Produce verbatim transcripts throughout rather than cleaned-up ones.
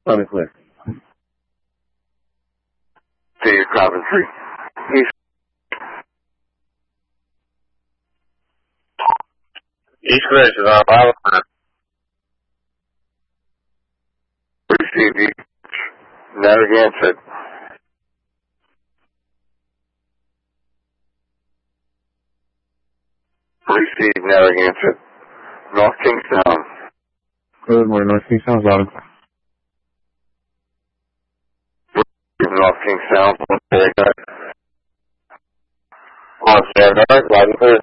Loud and clear. Steve Coventry. East. East Ridge is on bottom. Receive East. Narragansett. Receive Narragansett. North Kingstown. Good morning, North Kingstown. Loud and clear. North Kingstown. Very good. On Sierra North, loud and clear.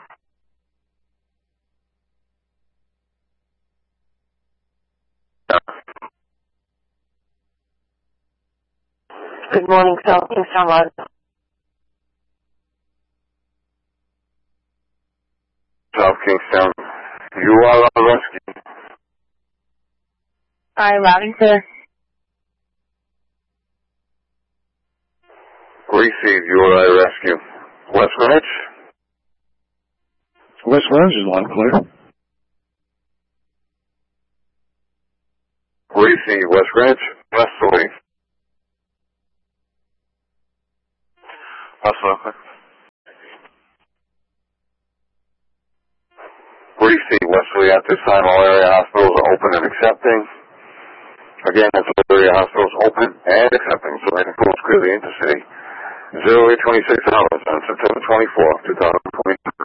Good morning, South Kingstown. Loud and clear. South Kingstown. You are on rescue. Hi, loud and clear. Receive U R I rescue. West Greenwich. West Greenwich is loud and clear. Receive West Greenwich. Westerly. Also, Receive Westerly. At this time, all area hospitals are open and accepting. Again, that's all area hospitals open and accepting, so they can pull clearly into city. zero eight twenty-six hours on September twenty-fourth, two thousand twenty-two.